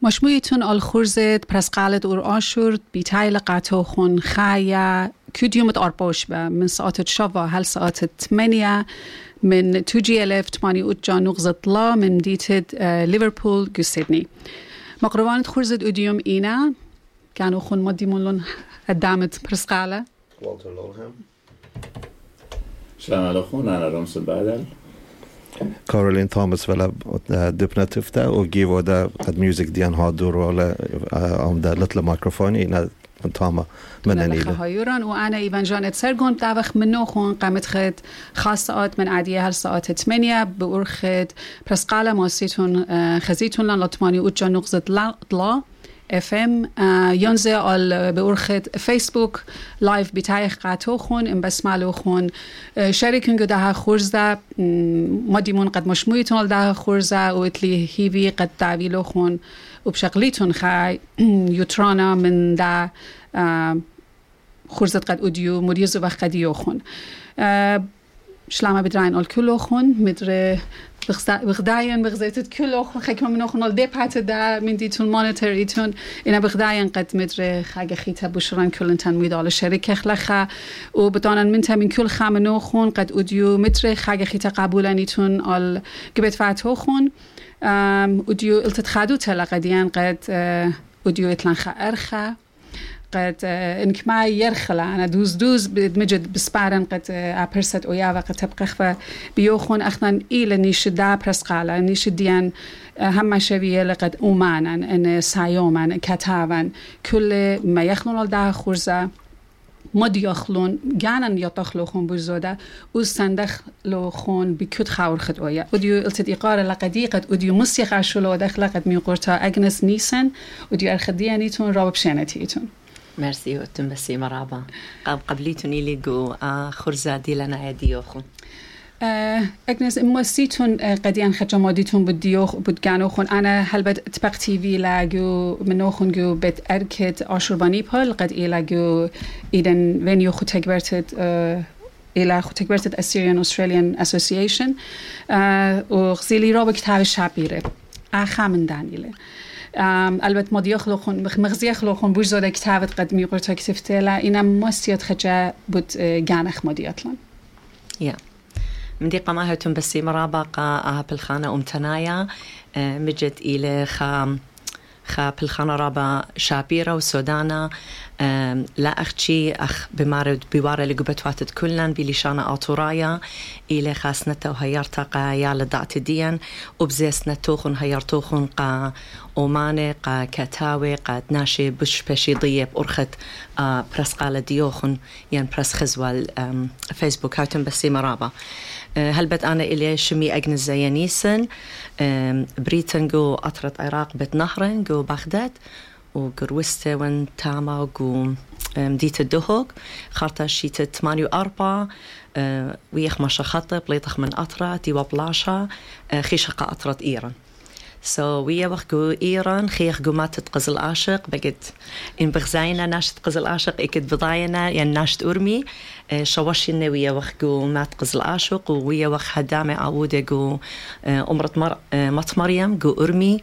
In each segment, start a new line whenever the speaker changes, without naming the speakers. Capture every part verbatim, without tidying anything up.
مشمویتون الخورزت پرسقالت اور آشورد بیتایل قطعخون خایا کدیومت آرپاش به من ساعت شوا هل ساعت ثمانية من تو جي الف تماني اوجا نغزة لا من ديتد ليفربول جو سيدني مقروانت خورزت اديوم اينا كانوا خون مديمون لون الدامت برسقالة
والتر لولهام.
سلام عليكم أنا رامس البادل.
كارولين توماس ولا دبنا تفتا وجيفو دا الموسيقى ديان هادور ولا ام دا لطل ميكروفوني إنا تاما منانيله.
هايوران وأنا إيفان جانت سرقون تابخ منو خون قامت خد خاصات من عادية هالساعات ثمانية بأرخد برسقالة موسيتون خزيتون لان لطماني وجا نغزة لا اف ام ينزل على بأرخد فيسبوك لايف بتاعي قاتو خون ام بسمالو خون شاركن جو ده خورزه ماديمون قد مشمويتون ده خورزه واتلي هيفي قد تعويلو خون وبشغليتون خاي يوترانا من ده خورزت قد اوديو مريزو وقت قد يوخون شلامه بدراين الكلو خون مدر بغداين بغزيتت كلو خون خيكم منو خون الديبات دا من ديتون مونيتوريتون إنا بغداين قد مدر خاجة خيتا بشران كلنتان ميدال الشركة خلخا وبطانا منتا من كل خامنو خون قد اوديو مدر خاجة خيتا قبولانيتون ال جبت فاتو خون اوديو التتخادو تلقديان قد اوديو اتلانخا ارخا قد إنك ما يرخلا أنا دوز دوز بمجد بسبارن قد أبرست ويا وقت تبقى خف بيوخون أخنا إلى نيش دا برسقالة نيش ديان هم شوية لقد أومانا إن سايوما كتابا كل ما يخلون دا خورزة مد يخلون جانا يتخلون بزودا وسندخ لو خون بكت خور خدويا وديو التد إقارة لقدي قد وديو موسيقى شلو دخل قد ميقورتا أجنس نيسن وديو أرخديانيتون راب شانتيتون.
مرسي وتم بسي مرابا قبليتوني ليجو خرزة دي لنا عادي أخو
أجنس موسيتون قديان خجماديتون بديوخ بدجانو خون أنا هل بد تبق تي في لاجو منو خون جو بت أركت أشرباني بال قد إلاجو إذن فينيو خو تكبرت إلى خو تكبرت Assyrian Australian Association وغزيلي رابع كتاب شابيره آخر من دانيله البته مادی خلقون مغزی خلقون بوجزاده کتابت قدمی قرطه کتفته لا اینم ماستیات خجا بود جانخ مادیاتلان.
یا من دی قماها تون بسی مرابق آه بالخانة أمتنايا مجد إلى خام خا بالخانة رابا شابيرة وسودانا لا أختي أخ بمارد بوارة لقبت واتد كلن بلشانة أطورايا إلى خاصنته وهيارتا قا يال دعت ديان وبزيسنا توخن هيارتوخن قا أوماني قا كتاوي قا ناشي بش بشي ضيب أرخت برسقالة ديوخن ين برس خزوال فيسبوك هاتن بسي مرابا هل بد أنا إلي شمي أجنز زيانيسن بريتن جو أطرت عراق بيت نهرن جو بغداد وقروسته وان تاما وقو مديت الدهوك خارطة شيت ثمانية وأربعة ويخ ماشا خطب ليطخ من أطرة ديوا بلاشا خيشقة أطرت إيران سو ويا وخجو إيران خيخ جمات تقزل عاشق بقت إن بغزاينا ناشت قزل عاشق إكد بضاينا يعني ناشت أرمي شواشين ويا وخجو مات قزل عاشق ويا وخ هدامة عودة جو أمرت مر مات مريم جو أرمي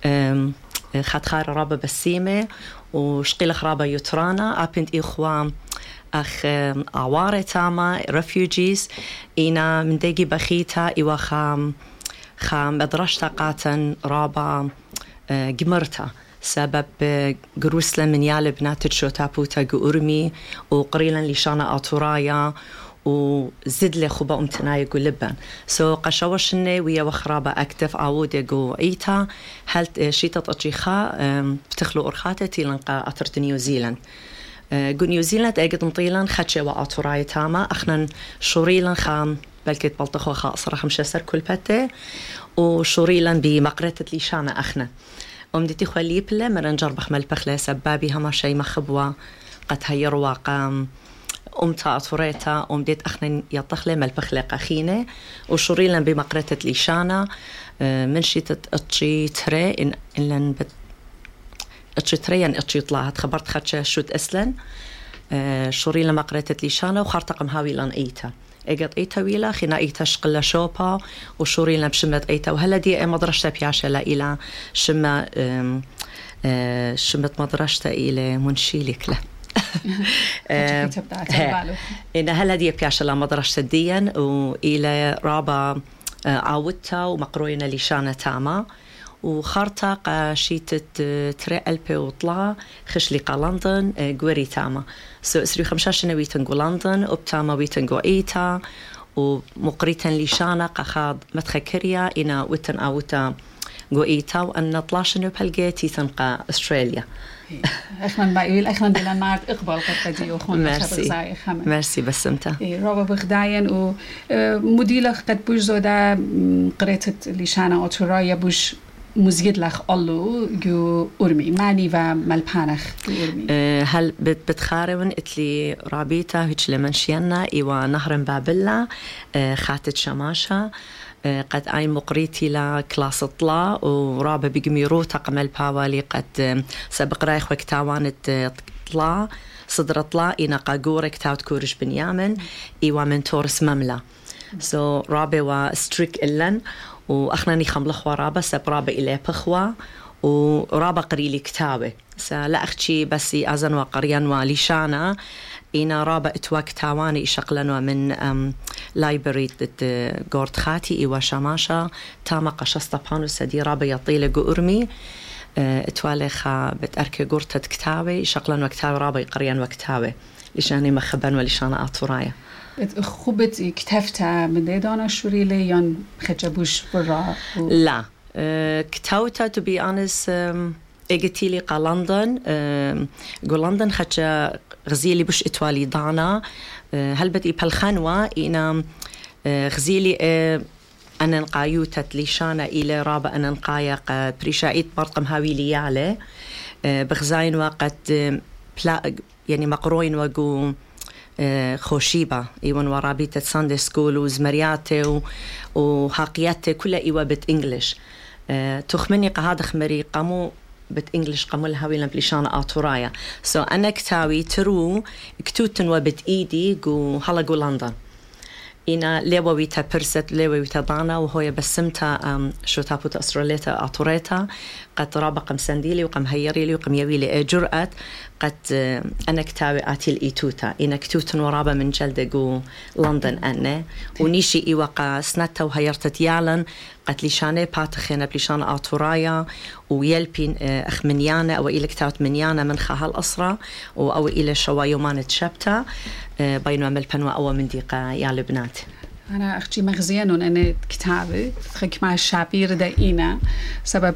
خد خار رابا بسيمة وشقيل خرابا يوترانا أبنت إخوان أخ عوارة تاما refugees إنا من دقي بخيتا إيوا خام خام مدرشتا قاتن رابا جمرتا سبب جروسلا من يال بنات شوتابوتا جورمي وقريلا لشانا أطورايا وزد لي خبا أمتناي جو لبن سو قشوشني ويا وخرابة أكتف عودة جو إيتا هل شيطة أطيخا بتخلو أرخاتي لنقا أطرت نيوزيلاند جو نيوزيلاند أجد مطيلا خدشة وأطوراي تاما أخنا شوريلا خام بلكت بلطخو خا صراحة مشسر كل بته وشوريلا بمقرتة ليشانا أخنا ومدتي خلي بلا مرنجر بخمل بخلا سبابي هما شيء مخبوا قد هيروا قام أمتا أطوريتا ومديت أخنا يطخلي ملبخلي قخينة وشوريلا بمقرتة ليشانا من شيتة أتشي تري إن إن بت أتشي تري يعني أتشي طلعت خبرت خدشة شوت أسلن شوريلا مقرتة ليشانا وخارتقم هاوي لان إيتا اجت ايتا ويلا خنا ايتا شقلا شوبا وشوريلا بشمت ايتا وهلا دي مدرسة بياشة لا إلى شما شمت مدرسة إلى منشيلك له إن هلا دي بياش لا مدرسة ديا وإلى رابا عاودتها ومقروينا لشانة تاما وخارطة قاشيتة تري ألبي وطلع خش لي لندن قوري تاما سو اسري خمسة نويتن قو لندن وبتاما ويتن قو إيتا ومقريتن لشانة قخاض متخكريا إنا ويتن آوتا قو إيتا وأن طلاشنو بهالجيتي تنقى أستراليا
اخنا بايل اخنا دي لنارد اقبال قد دي وخون
ميرسي ميرسي بسمتا
رابا بغداين و مديلة قد بوش زودا قريتت لشانة أطرايا بوش مزيد لخ ألو جو أرمي ماني و ملبانخ أرمي
هل بتخارون اتلي رابيتا هيش لمنشينا إيوا نهر بابلا خاتت شماشة قد أي مقريتي لا كلاس طلا ورابا بجميرو تقمل باوالي قد سبق رايح وكتاوانت طلا صدر طلا إنا قاقورك تاوت كورش بنيامن إيوا من تورس مملا سو so, رابا وستريك إلن وأخناني خملخوا رابا سب رابا إلي بخوا ورابا قريلي كتابة سلا أختي بسي أزن وقريان وليشانا إنا رابا اتواك تاواني إشقلنوا من لايبرري جورد خاتي إيوا شماشا تاما قشستا بانو سدي رابا يطيل قورمي اتواليخا بتأركي قورتة كتابة إشقلنوا كتابة رابا يقريان وكتابة لشاني مخبن ولشانا أطورايا
خوبت كتفتا من ديدانا شوريلي يان خجبوش برا
و... لا أه كتاوتا to be honest اجتيلي قا لندن أه قو لندن خجا غزيلي بوش اتوالي دانا أه هل بدي بالخنوة إنا أه غزيلي أه أنا نقايوتت ليشانا إلى رابا أنا نقايق بريشايت برقم هاويلي يالي أه بغزاين وقت أه يعني مقروين وقو خوشيبة إيوان ورابيتة ساندي سكول وزمرياتي وحاقياتي كلها إيوا بت إنجليش تخمني قهاد خمري قامو بت إنجليش قامو الهاوي لنبليشانا آتورايا سو أنا كتاوي ترو كتوتن وبت إيدي قو هلا قو لندن إنا ليوويتا برست ليوويتا دانا وهويا بسمتا شو تابوتا أستراليتا آتوريتا قد رابا قم سنديلي وقم هيريلي وقم يويلي جرأت قد أنا كتابي آتي الإيتوتا إنا كتوتن ورابا من جلدة قو لندن أنا ونيشي إيوقا سنتا وهيرتت يالن قد ليشاني باتخينا بليشانا آتورايا ويلبين أخ منيانا أو إلي كتاوت منيانا من خاها الأسرة أو إلي شوايومان تشبتا بينما ملبنوا أو من ديقا يا لبنات
أنا أختي مغزيان أنا كتابي خك مع الشعبير داينا سبب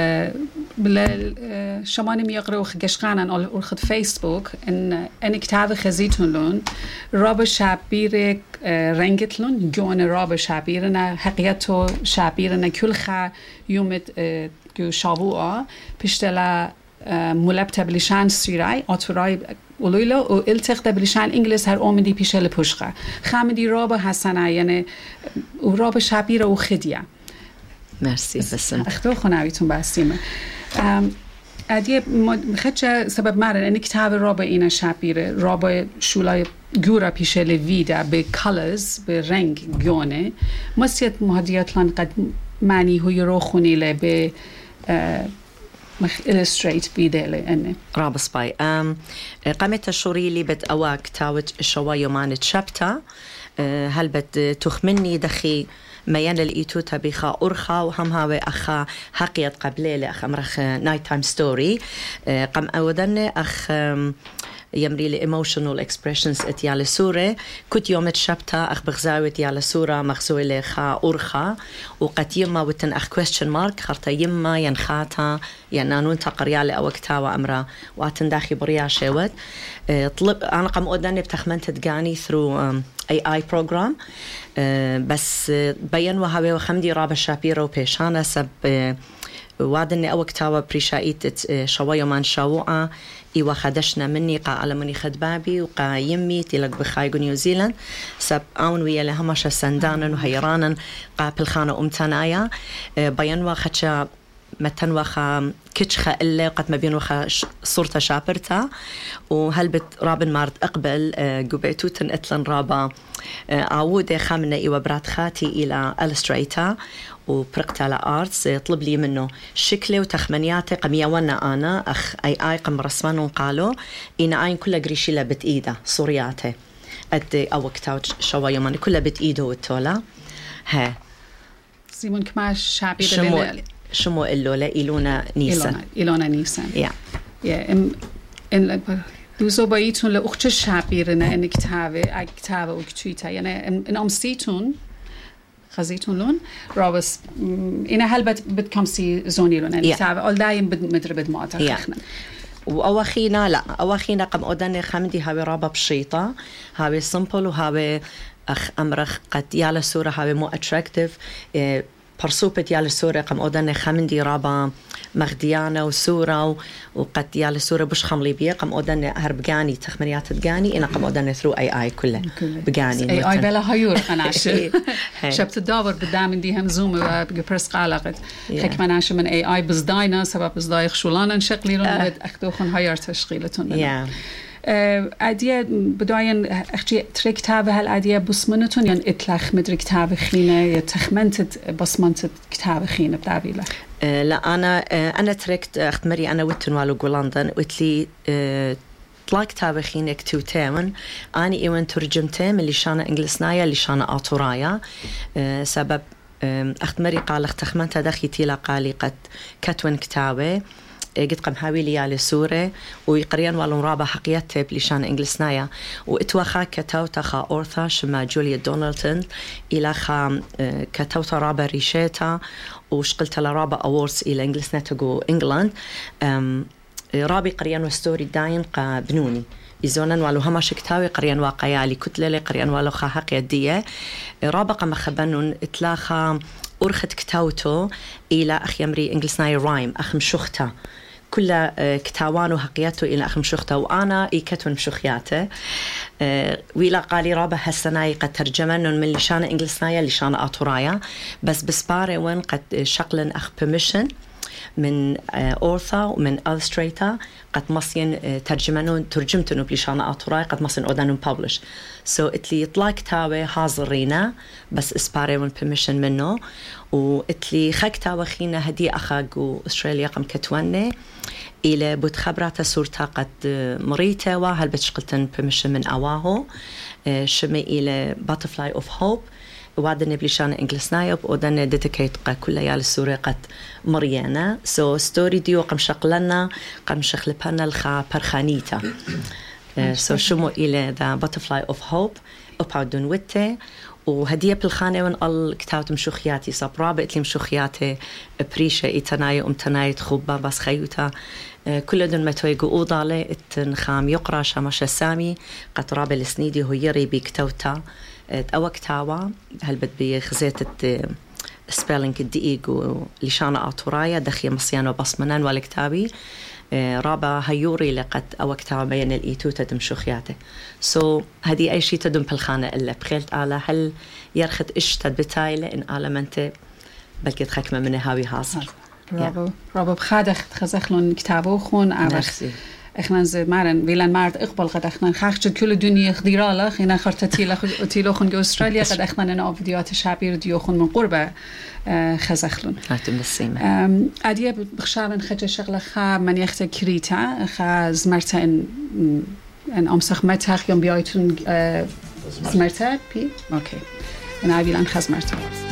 بلا شماني ميقرأوا خجشقانا أو خد فيسبوك إن أنا كتابي خزيتون لون راب الشعبير رنجت لون جون راب الشعبيرنا حقيقته شعبيرنا كل خا يومت جو شابوعة بيشتلا ملابتا بلشان سيراي أطراي ولولا والتقط بلشان إنجليز هر آمدی پیشل پشقه خامدی رابا حسنا یعنی رابا شبیره و خدیه
مرسی بسم
اختو خناویتون باستیمه ادیه خدشه سبب مارن این کتاب رابا اینا شبیره رابا شولای گورا پیشل ویده به کالرز به رنگ گونه مسیت مهدیات لان قد معنی هوی رو خونیله به مخ illustrate بيدالي أني
رابس باي أم قامت الشوري لي بد أواك تاوت شوايو مان تشابتا هل بد تخمني دخي ميان الإيتوتا بخا أرخا وهم هاوي أخا حقيت قبلي لأخ أمرخ نايت تايم ستوري قام أودني أخ يمري لي emotional expressions اتيال سورة كنت يوم تشبتا أخ بغزاوي اتيال سورة مخزوي لي خا أرخا وقت يما وتن أخ question mark خرطة يما ينخاتا ينانون تقريالي أو كتاوى أمرا واتن داخي بريا شوت طلب أنا قام أوداني بتخمنت تقاني through اي اي program بس بيان وهاوي وخمدي رابا شابيرو بيشانا سب وادني أو كتاوى بريشايت شوايو مان شاوعة إيوا خدشنا مني قا على مني خد بابي وقا يمي تلق بخايقو نيوزيلند سب آون ويا لهمشا سندانا وهيرانا قا بالخانة أمتانايا بيان وخدشا متن وخا كتشخا إلا قد ما بين وخا صورة شابرتا وهل بت رابن مارد أقبل قبيتوتن إتلن رابا عودة خامنة إيوا برات خاتي إلى إلستريتا وبرقت على آرتس طلب لي منه شكله وتخمنياته قم يوانا أنا أخ أي آي قم رسمان قالوا إن آين كلها قريشيلا بت إيدا صورياته أد أو كتاو شوا يومان كلها بت إيده والتولا ها
سيمون كماش شعبي
شمو شمو إلو لا إلونا نيسان
إلونا إلونا نيسان
يا
يا إم إن دوزو بايتون لأخت الشعبي رنا إن كتابة أي كتابة وكتويتا يعني إن أمسيتون خزيتون لون رابس إن هل بت بتكمسي زوني لون إن كتابة أول دايم بد مدر بد ما تخنا
وأواخينا لا أواخينا قم أودن خمدي هاوي رابا بشيطة هاوي سمبل وهاوي أخ أمرخ قد يالا سورة هاوي مو أتراكتيف برسوبة يالا سورة قم أودن خمدي رابا مغديانة وسورة وقد يالا سورة بش خملي بيه قم أودن هربجاني تخمريات تجاني إنا قم أودن ثرو أي آي كله بجاني
أي آي بلا هيور أنا عشان شبت الدور بدام دي هم زوم بجبرس قالقت حكم أنا عشان من أي آي بزداينا سبب بزداي خشولان نشغليرون أخدوخن هيار تشغيلتون عادية بداين أختي تري كتابة هالعادية بصمنتون يعني إطلاق مدري كتابة خينة يتخمنت بصمنت كتابة خينة بدابيلة
لا أنا أنا تركت أخت مري أنا وتن والو جولندن قلت لي طلع كتابة خينة كتو تاون أنا إيوان ترجمته من لشانة إنجلسنايا لشانة آطورايا سبب أخت مري قال اختخمنت دخيتي لقالي قد كتون كتابة قد قم حاولي على سورة ويقريان والون رابع حقيقته بلشان إنجلسنايا واتوخا كتوتا خا أورثا شما جوليا دونالدون إلى خا كتوتا رابع ريشيتا وشقلت لرابع أورس إلى إنجلسناتا جو إنجلاند رابي قريان وستوري داين قا بنوني إذن والو هما شكتاوي قريان واقعي لكتلة قريان والو خا حق يدية رابع قم خبنون اتلاخا أرخت كتاوتو إلى أخ يمري إنجلسناي رايم أخ مشوختا كل كتاوانو حقياته إلى أخ مشوختا وأنا إيكتون مشوخياته ويلا قالي رابع هالسناي قد ترجمن من لشان إنجلسنايا لشان آطورايا بس بسباري وين قد شقلن أخ permission من أورثا ومن إلستريتا قد مصين ترجمانون ترجمتنو بلشان آطوراي قد مصين أودانون publish so اتلي يطلع كتاوي حاضرينا بس اسباري من permission منه واتلي خا كتاوي خينا هدي أخاقو أستراليا قم كتواني إلى بود خبرات سورتا قد مريتا وهل بتشقلتن permission من أواهو شمي إلى butterfly of hope وعدنا بلشان إنجلسنايا وعدنا ديتيكيت قا كل يال السورة قد مريانا سو ستوري ديو قم شقلنا قم شقلبنا الخا برخانيتا سو شمو إلى ذا butterfly of hope وبعدون وته وهدية بالخانة ون الكتاب مشوخياتي صبرابة إتلي مشوخياتي بريشة إتناي أمتناي تخوبا بس خيوتا كل دون ما تويقو أوضالي اتنخام يقرأ شامش السامي قد رابع السنيدي هو يري بكتوتا أو كتاوا هل بد بخزيت سبيلينج الدقيق لشانة آطورايا دخي مصيانو بصمنان والكتابي رابع هيوري لقد أو كتاوا بين الإيتوتة دمشوخياته سو so, هدي أي شيء تدم بالخانة إلا بخيلت على هل يرخت إيش تدبتايلة إن على منت بلكي تخكمة من هاوي حاصل
رابع رابع بخادخ تخزخلون كتابو خون عرخ إحنا زي مارن ويلان مارد إقبل قد إحنا خارج كل الدنيا خديرة إحنا خرطتي لخ تيلوخن جو أستراليا قد إحنا ننا فيديوهات شعبية ديوخن من قربة خزخلون.
هاتم بالسيمة.
عادية بخشارن خد شغلة خا من يخت كريتا خا زمرتا إن إن أمسخ متاخ يوم بيايتون زمرتا بي. أوكي. أنا ويلان خزمرتا.